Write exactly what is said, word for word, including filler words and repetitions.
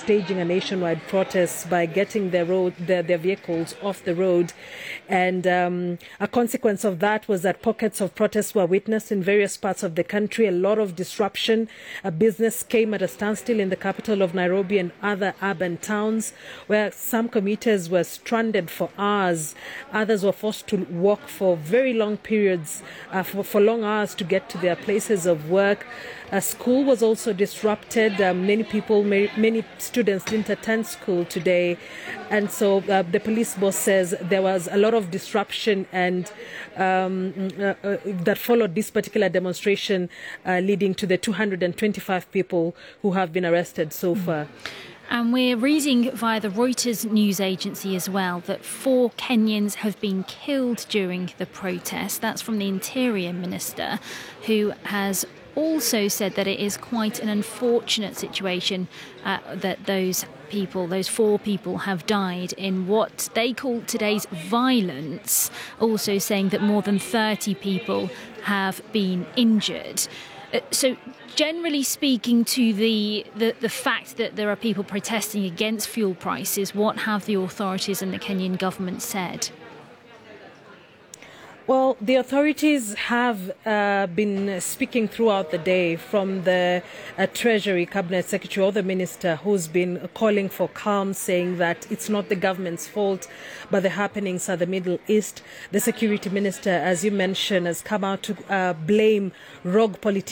staging a nationwide protest by getting their road, their, their vehicles off the road. And um, a consequence of that was that pockets of protests were witnessed in various parts of the country. A lot of disruption. A business came at a standstill in the capital of Nairobi and other urban towns, where some commuters were stranded for hours. Others were forced to walk for very long periods, uh, for, for long hours to get to their places of work. Uh, school was also disrupted. Um, many people, may, many students didn't attend school today. And so uh, the police boss says there was a lot of disruption and um, uh, uh, that followed this particular demonstration, uh, leading to the two hundred twenty-five people who have been arrested so far. And we're reading via the Reuters news agency as well that four Kenyans have been killed during the protest. That's from the Interior Minister, who has also said that it is quite an unfortunate situation uh, that those people, those four people, have died in what they call today's violence, also saying that more than thirty people have been injured. Uh, so generally speaking, to the, the, the fact that there are people protesting against fuel prices, what have the authorities and the Kenyan government said? Well, the authorities have uh, been speaking throughout the day, from the uh, Treasury Cabinet Secretary or the Minister, who's been calling for calm, saying that it's not the government's fault, but the happenings are the Middle East. The Security Minister, as you mentioned, has come out to uh, blame rogue politicians